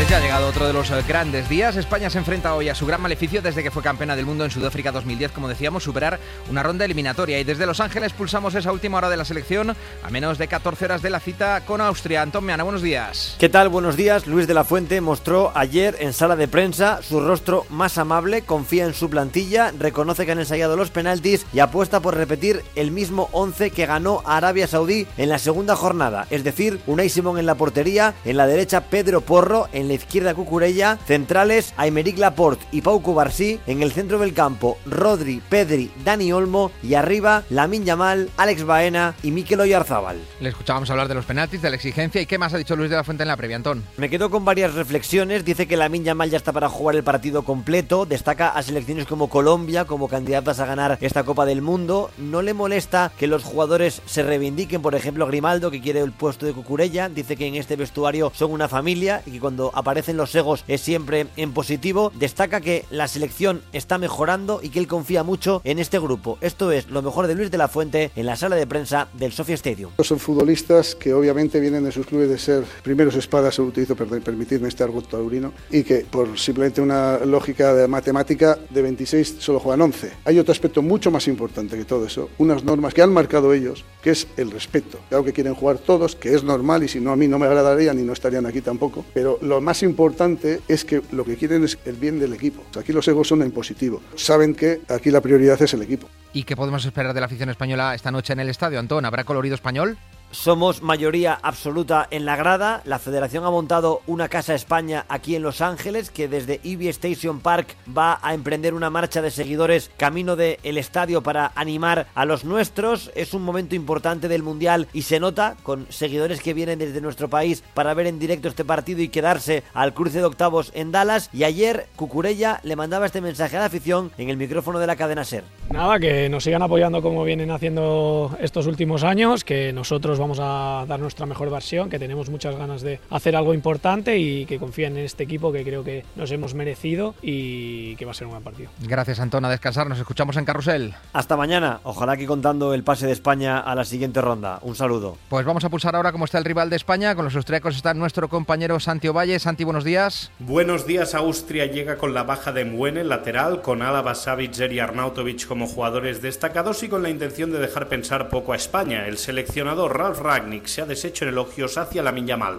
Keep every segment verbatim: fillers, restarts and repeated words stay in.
Pues ya ha llegado otro de los grandes días. España se enfrenta hoy a su gran maleficio desde que fue campeona del mundo en Sudáfrica dos mil diez, como decíamos, superar una ronda eliminatoria. Y desde Los Ángeles pulsamos esa última hora de la selección a menos de catorce horas de la cita con Austria. Antón Meana, buenos días. ¿Qué tal? Buenos días. Luis de la Fuente mostró ayer en sala de prensa su rostro más amable, confía en su plantilla, reconoce que han ensayado los penaltis y apuesta por repetir el mismo once que ganó a Arabia Saudí en la segunda jornada. Es decir, Unai Simón en la portería, en la derecha Pedro Porro, en la izquierda Cucurella, centrales Aymeric Laporte y Pau Cubarsí, en el centro del campo Rodri, Pedri, Dani Olmo y arriba Lamine Yamal, Alex Baena y Mikel Oyarzábal. Le escuchábamos hablar de los penaltis, de la exigencia y ¿qué más ha dicho Luis de la Fuente en la previa, Antón? Me quedo con varias reflexiones. Dice que Lamine Yamal ya está para jugar el partido completo, destaca a selecciones como Colombia como candidatas a ganar esta Copa del Mundo. No le molesta que los jugadores se reivindiquen, por ejemplo Grimaldo, que quiere el puesto de Cucurella, dice que en este vestuario son una familia y que cuando aparecen los egos es siempre en positivo. Destaca que la selección está mejorando y que él confía mucho en este grupo. Esto es lo mejor de Luis de la Fuente en la sala de prensa del Sofia Stadium. Son futbolistas que obviamente vienen de sus clubes de ser primeros espadas, se utilizo para permitirme este argot taurino, y que por simplemente una lógica de matemática de veintiséis solo juegan once. Hay otro aspecto mucho más importante que todo eso, unas normas que han marcado ellos, que es el respeto. Claro que quieren jugar todos, que es normal y si no a mí no me agradarían y no estarían aquí tampoco, pero lo más importante es que lo que quieren es el bien del equipo. Aquí los egos son en positivo. Saben que aquí la prioridad es el equipo. ¿Y qué podemos esperar de la afición española esta noche en el estadio, Antón? ¿Habrá colorido español? Somos mayoría absoluta en la grada. La federación ha montado una Casa España aquí en Los Ángeles que desde E B Station Park va a emprender una marcha de seguidores camino del estadio para animar a los nuestros. Es un momento importante del Mundial y se nota con seguidores que vienen desde nuestro país para ver en directo este partido y quedarse al cruce de octavos en Dallas. Y ayer Cucurella le mandaba este mensaje a la afición en el micrófono de la cadena SER. Nada, que nos sigan apoyando como vienen haciendo estos últimos años, que nosotros vamos a dar nuestra mejor versión, que tenemos muchas ganas de hacer algo importante y que confíen en este equipo que creo que nos hemos merecido y que va a ser un buen partido. Gracias, Antón, a descansar, nos escuchamos en Carrusel. Hasta mañana, ojalá que contando el pase de España a la siguiente ronda. Un saludo. Pues vamos a pulsar ahora cómo está el rival de España. Con los austríacos está nuestro compañero Santi Ovalle. Santi, buenos días. Buenos días. Austria llega con la baja de Mwene, lateral, con Alaba, Savitzer y Arnautovic como jugadores destacados y con la intención de dejar pensar poco a España. El seleccionador Ralf Rangnick se ha deshecho en elogios hacia Lamine Yamal.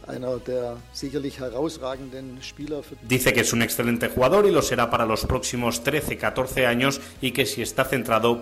Dice que es un excelente jugador y lo será para los próximos trece catorce años y que si está centrado